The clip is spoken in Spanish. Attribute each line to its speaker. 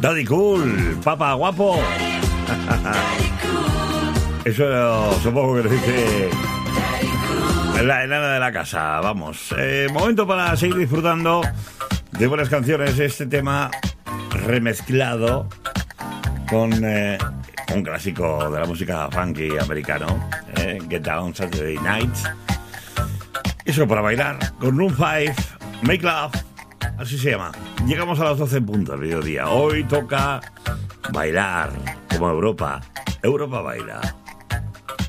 Speaker 1: Daddy Cool, papá guapo. Eso supongo que lo dice la enana de la casa. Vamos, momento para seguir disfrutando de buenas canciones. Este tema remezclado con un clásico de la música funky americano, Get Down Saturday Night. Eso para bailar con Room 5, Make Love, así se llama. Llegamos a las 12 en punto del mediodía. Hoy toca bailar como Europa. Europa baila.